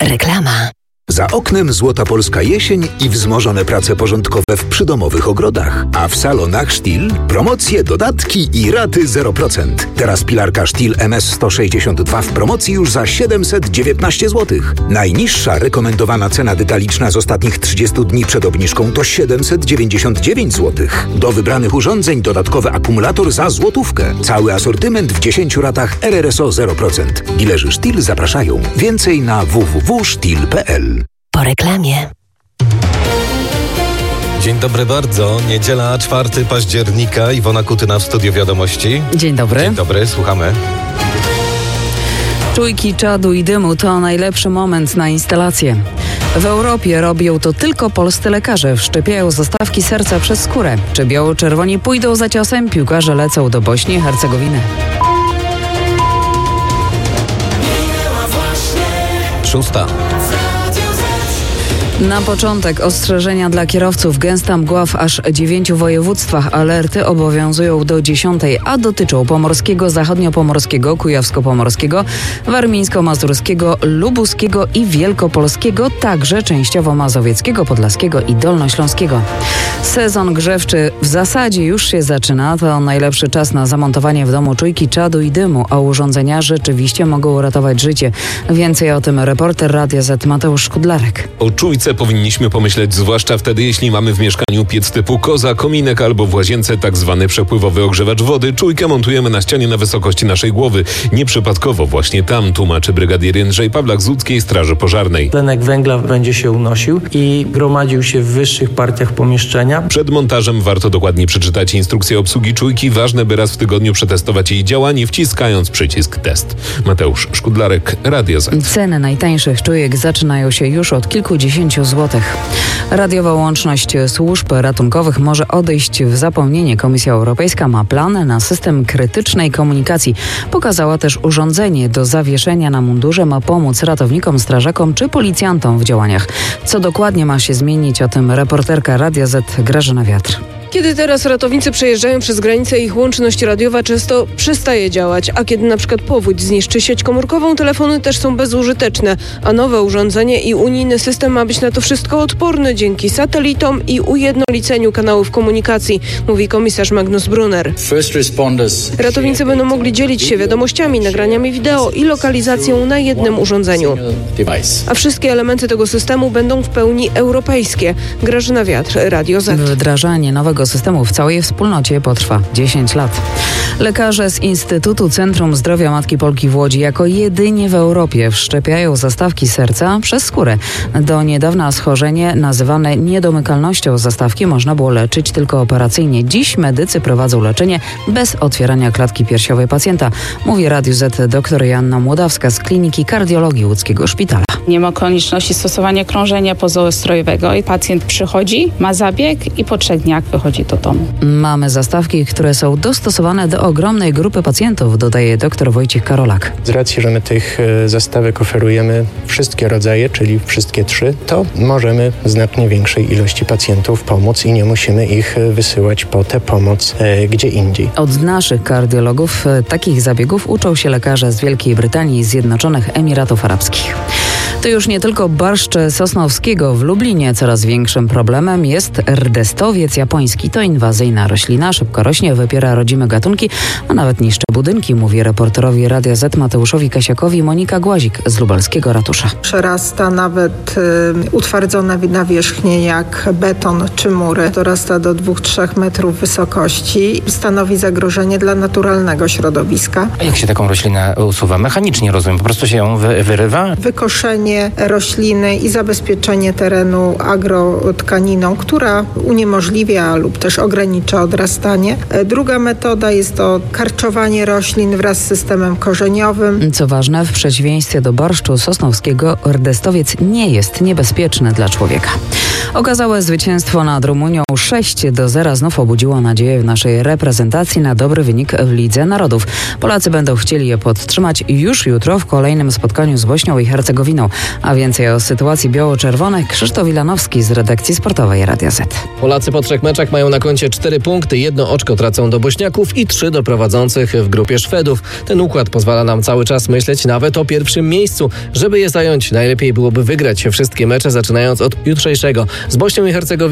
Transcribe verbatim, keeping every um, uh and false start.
Reklama. Za oknem złota polska jesień i wzmożone prace porządkowe w przydomowych ogrodach. A w salonach Stihl promocje, dodatki i raty zero procent. Teraz pilarka Stihl M S sto sześćdziesiąt dwa w promocji już za siedemset dziewiętnaście złotych. Najniższa rekomendowana cena detaliczna z ostatnich trzydziestu dni przed obniżką to siedemset dziewięćdziesiąt dziewięć złotych. Do wybranych urządzeń dodatkowy akumulator za złotówkę. Cały asortyment w dziesięciu ratach R R S O zero procent. Dilerzy Stihl zapraszają. Więcej na w w w kropka stihl kropka p l. Po reklamie. Dzień dobry bardzo. Niedziela, czwartego października. Iwona Kutyna w Studiu Wiadomości. Dzień dobry. Dzień dobry, słuchamy. Czujki czadu i dymu to najlepszy moment na instalację. W Europie robią to tylko polscy lekarze. Wszczepiają zastawki serca przez skórę. Czy biało-czerwoni pójdą za ciosem? Piłkarze lecą do Bośni i Hercegowiny. Szósta. Na początek ostrzeżenia dla kierowców. Gęsta mgła w aż dziewięciu województwach. Alerty obowiązują do dziesiątej, a dotyczą pomorskiego, zachodniopomorskiego, kujawsko-pomorskiego, warmińsko-mazurskiego, lubuskiego i wielkopolskiego, także częściowo mazowieckiego, podlaskiego i dolnośląskiego. Sezon grzewczy w zasadzie już się zaczyna. To najlepszy czas na zamontowanie w domu czujki czadu i dymu, a urządzenia rzeczywiście mogą uratować życie. Więcej o tym reporter Radia Z Mateusz Szkudlarek. O czujce powinniśmy pomyśleć zwłaszcza wtedy, jeśli mamy w mieszkaniu piec typu koza, kominek albo w łazience tak zwany przepływowy ogrzewacz wody. Czujkę montujemy na ścianie na wysokości naszej głowy. Nieprzypadkowo właśnie tam, tłumaczy brygadier Jędrzej Pawlak z Łódzkiej Straży Pożarnej. Tlenek węgla będzie się unosił i gromadził się w wyższych partiach pomieszczenia. Przed montażem warto dokładnie przeczytać instrukcję obsługi czujki. Ważne, by raz w tygodniu przetestować jej działanie, wciskając przycisk test. Mateusz Szkudlarek, Radio Z. Ceny najtańszych czujek zaczynają się już od kilkudziesięciu złotych. Radiowa łączność służb ratunkowych może odejść w zapomnienie. Komisja Europejska ma plan na system krytycznej komunikacji. Pokazała też urządzenie do zawieszenia na mundurze. Ma pomóc ratownikom, strażakom czy policjantom w działaniach. Co dokładnie ma się zmienić, o tym reporterka Radia Z Grażyna Wiatr. Kiedy teraz ratownicy przejeżdżają przez granicę, ich łączność radiowa często przestaje działać, a kiedy na przykład powódź zniszczy sieć komórkową, telefony też są bezużyteczne, a nowe urządzenie i unijny system ma być na to wszystko odporny dzięki satelitom i ujednoliceniu kanałów komunikacji, mówi komisarz Magnus Brunner. Ratownicy będą mogli dzielić się wiadomościami, nagraniami wideo i lokalizacją na jednym urządzeniu. A wszystkie elementy tego systemu będą w pełni europejskie. Grażyna Wiatr, Radio Z. Wdrażanie nowego systemu w całej wspólnocie potrwa dziesięć lat. Lekarze z Instytutu Centrum Zdrowia Matki Polki w Łodzi jako jedyni w Europie wszczepiają zastawki serca przez skórę. Do niedawna schorzenie nazywane niedomykalnością zastawki można było leczyć tylko operacyjnie. Dziś medycy prowadzą leczenie bez otwierania klatki piersiowej pacjenta, mówi Radiu Z dr Joanna Młodawska z Kliniki Kardiologii Łódzkiego Szpitala. Nie ma konieczności stosowania krążenia pozaostrojowego i pacjent przychodzi, ma zabieg i po trzech dniach wychodzi do domu. Mamy zastawki, które są dostosowane do ogromnej grupy pacjentów, dodaje dr Wojciech Karolak. Z racji, że my tych zastawek oferujemy wszystkie rodzaje, czyli wszystkie trzy, to możemy znacznie większej ilości pacjentów pomóc i nie musimy ich wysyłać po tę pomoc e, gdzie indziej. Od naszych kardiologów e, takich zabiegów uczą się lekarze z Wielkiej Brytanii i Zjednoczonych Emiratów Arabskich. To już nie tylko barszcz Sosnowskiego. W Lublinie coraz większym problemem jest rdestowiec japoński. To inwazyjna roślina, szybko rośnie, wypiera rodzime gatunki, a nawet niszczy budynki, mówi reporterowi Radia Z Mateuszowi Kasiakowi Monika Głazik z lubelskiego ratusza. Przerasta nawet y, utwardzone nawierzchnie jak beton czy mury. Dorasta do dwóch do trzech metrów wysokości. Stanowi zagrożenie dla naturalnego środowiska. A jak się taką roślinę usuwa? Mechanicznie, rozumiem, po prostu się ją wy, wyrywa? Wykoszenie rośliny i zabezpieczenie terenu agrotkaniną, która uniemożliwia lub też ogranicza odrastanie. Druga metoda jest to karczowanie roślin wraz z systemem korzeniowym. Co ważne, w przeciwieństwie do barszczu sosnowskiego, rdestowiec nie jest niebezpieczny dla człowieka. Okazałe zwycięstwo nad Rumunią sześć do zera znów obudziło nadzieję w naszej reprezentacji na dobry wynik w Lidze Narodów. Polacy będą chcieli je podtrzymać już jutro w kolejnym spotkaniu z Bośnią i Hercegowiną. A więcej o sytuacji biało-czerwonych Krzysztof Wilanowski z redakcji sportowej Radia Z. Polacy po trzech meczach mają na koncie cztery punkty, jedno oczko tracą do Bośniaków i trzy do prowadzących w grupie Szwedów. Ten układ pozwala nam cały czas myśleć nawet o pierwszym miejscu. Żeby je zająć, najlepiej byłoby wygrać wszystkie mecze, zaczynając od jutrzejszego z Bośnią i Hercegowiną.